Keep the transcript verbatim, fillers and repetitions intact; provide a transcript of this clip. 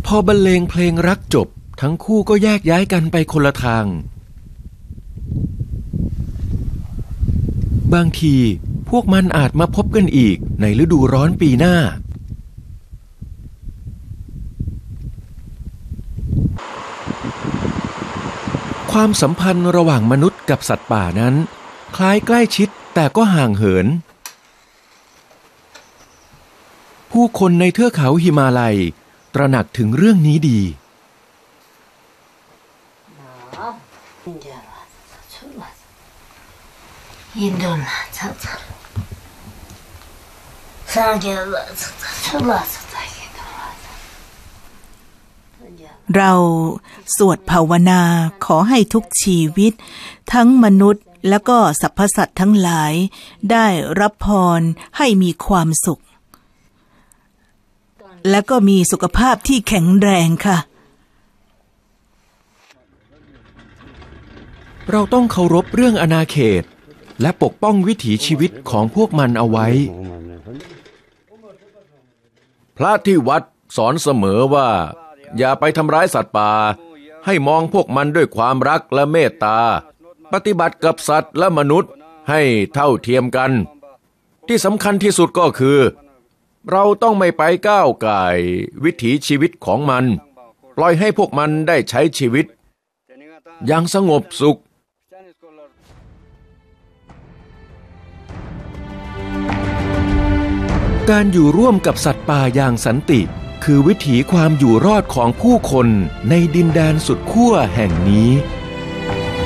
พอบรรเลงเพลงรักจบทั้งคู่ก็แยกย้ายกันไปคนละทางบางทีพวกมันอาจมาพบกันอีกในฤดูร้อนปีหน้าความสัมพันธ์ระหว่างมนุษย์กับสัตว์ป่านั้นคล้ายใกล้ชิดแต่ก็ห่างเหินผู้คนในเทือกเขาหิมาลัยตระหนักถึงเรื่องนี้ดีเราสวดภาวนาขอให้ทุกชีวิตทั้งมนุษย์และก็สรรพสัตว์ทั้งหลายได้รับพรให้มีความสุขและก็มีสุขภาพที่แข็งแรงค่ะเราต้องเคารพเรื่องอาณาเขตและปกป้องวิถีชีวิตของพวกมันเอาไว้พระที่วัดสอนเสมอว่าอย่าไปทำร้ายสัตว์ป่าให้มองพวกมันด้วยความรักและเมตตาปฏิบัติกับสัตว์และมนุษย์ให้เท่าเทียมกันที่สำคัญที่สุดก็คือเราต้องไม่ไปก้าวก่ายวิถีชีวิตของมันปล่อยให้พวกมันได้ใช้ชีวิตอย่างสงบสุขการอยู่ร่วมกับสัตว์ป่าอย่างสันติคือวิถีความอยู่รอดของผู้คนในดินแดนสุดขั้วแห่งนี้